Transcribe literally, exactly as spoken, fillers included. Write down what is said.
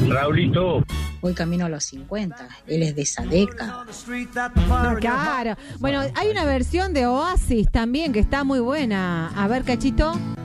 Raulito. Voy camino a los cincuenta, él es de esa década. No, claro. Bueno, hay una versión de Oasis también que está muy buena. A ver, Cachito.